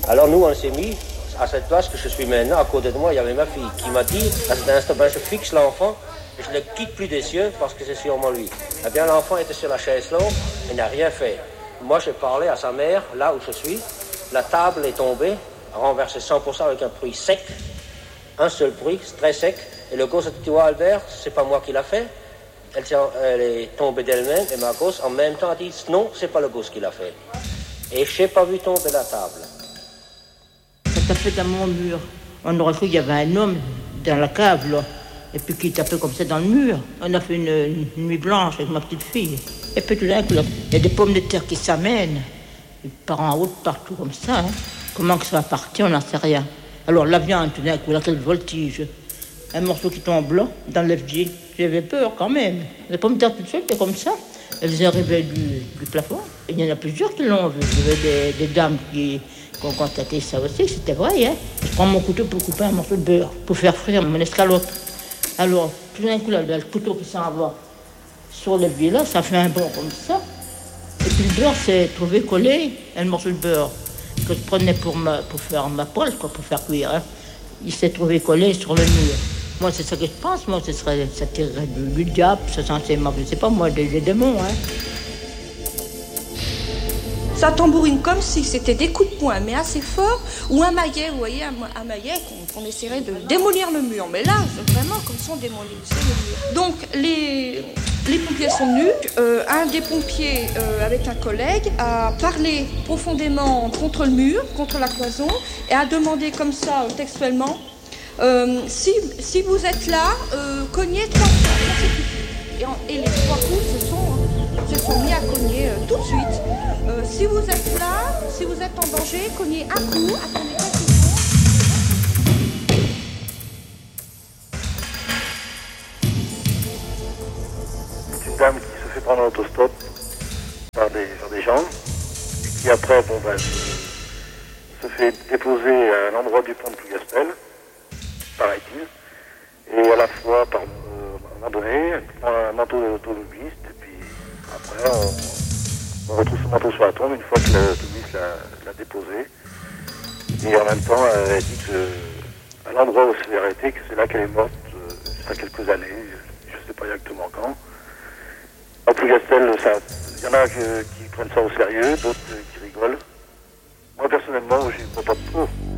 Alors nous, on s'est mis à cette place que je suis maintenant. À côté de moi, il y avait ma fille qui m'a dit, à cet instant, je fixe l'enfant et je ne le quitte plus des yeux parce que c'est sûrement lui. Eh bien, l'enfant était sur la chaise là, il n'a rien fait. Moi, j'ai parlé à sa mère, là où je suis. La table est tombée, renversée 100% avec un bruit sec. Un seul bruit, très sec. Et le gosse a dit, tu vois, Albert, c'est pas moi qui l'a fait. Elle est tombée d'elle-même et ma gosse, en même temps, a dit, non, c'est pas le gosse qui l'a fait. Et je n'ai pas vu tomber la table. Ça tapait dans mon mur. On aurait cru qu'il y avait un homme dans la cave, là. Et puis qui tapait comme ça dans le mur. On a fait une nuit blanche avec ma petite fille. Et puis tout d'un coup, il y a des pommes de terre qui s'amènent. Ils partent en route partout comme ça. Hein. Comment que ça va partir, on n'en sait rien. Alors la viande, tout d'un coup, là, quel voltige. Un morceau qui tombe là, dans l'FG. J'avais peur quand même. Les pommes de terre toutes seules, c'était comme ça. Elles arrivaient du plafond. Et il y en a plusieurs qui l'ont vu. Il y avait des dames qui ont constaté ça aussi, c'était vrai. Hein. Je prends mon couteau pour couper un morceau de beurre, pour faire frire mon escalope. Alors, tout d'un coup, là, le couteau qui s'en va sur le biais là, ça fait un bond comme ça. Et puis le beurre s'est trouvé collé, un morceau de beurre que je prenais pour faire ma poêle, quoi, pour faire cuire. Hein. Il s'est trouvé collé sur le mur. Moi, c'est ça que je pense. Moi, ça tirerait du diable, ça sentait, je sais pas moi, des démons. Hein. Ça tambourine comme si c'était des coups de poing, mais assez forts, ou un maillet, vous voyez, un maillet qu'on essaierait de démolir le mur. Mais là, c'est vraiment comme si on démolissait le mur. Donc, les pompiers sont venus. Un des pompiers, avec un collègue, a parlé profondément contre le mur, contre la cloison, et a demandé comme ça, textuellement, si vous êtes là, cognez 3 fois. Et les 3 coups se sont mis à cogner tout de suite. Si vous êtes là, si vous êtes en danger, cognez un coup, attendez quelques secondes. C'est une dame qui se fait prendre en autostop par des gens, et qui après, se fait déposer à l'endroit du pont de Plougastel, paraît-il, et à la fois, à un moment donné, elle prend un manteau d'automobiliste, et puis après, on retrouve ce manteau sur la tombe une fois que l'automobiliste l'a déposé. Et en même temps, elle dit qu'à l'endroit où elle s'est arrêtée, que c'est là qu'elle est morte, il y a quelques années, je ne sais pas exactement quand. En Plougastel, il y en a qui prennent ça au sérieux, d'autres qui rigolent. Moi, personnellement, je ne crois pas trop.